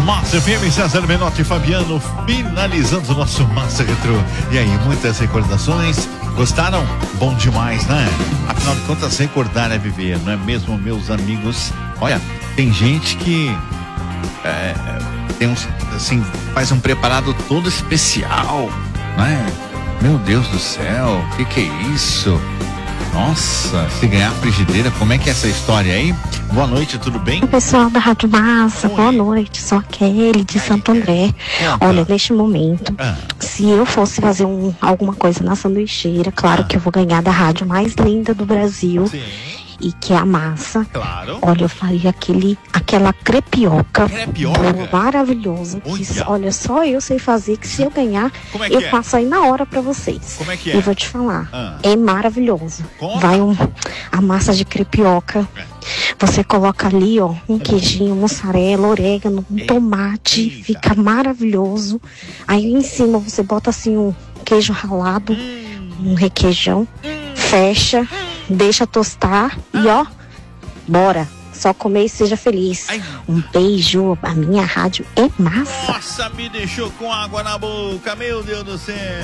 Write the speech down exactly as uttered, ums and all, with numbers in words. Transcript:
Massa F M, César Menotti e Fabiano, finalizando o nosso Massa Retro. E aí, muitas recordações. Gostaram? Bom demais, né? Afinal de contas, recordar é viver, não é mesmo, meus amigos? Olha, tem gente que é, tem uns, assim, faz um preparado todo especial, né? Meu Deus do céu, o que que é isso? Nossa, se ganhar frigideira, como é que é essa história aí? Boa noite, tudo bem? O pessoal da Rádio Massa, Oi. Boa noite, sou a Kelly de Ai, Santo André. Conta. Olha, neste momento, Ah. se eu fosse fazer um, alguma coisa na sanduicheira, claro Ah. que eu vou ganhar da rádio mais linda do Brasil, Sim, e que é a Massa. claro. Olha, eu faria aquele, aquela crepioca, Crepioca? boa, maravilhosa, que, Olha. olha, só eu sei fazer, que se eu ganhar, Como é que eu é? passo aí na hora pra vocês. Como é que é? E vou te falar, Ah. é maravilhoso. Conta. Vai um, a massa de crepioca, você coloca ali, ó, um queijinho, mussarela, orégano, um Eita. tomate, fica maravilhoso. Aí em cima você bota assim um queijo ralado, Hum. um requeijão, fecha, deixa tostar e ó, bora. Só comer e seja feliz. Ai. Um beijo, a minha rádio é massa. Nossa, me deixou com água na boca, meu Deus do céu.